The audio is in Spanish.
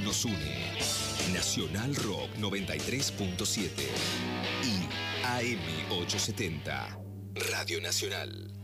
nos une. Nacional Rock 93.7 y AM 870. Radio Nacional.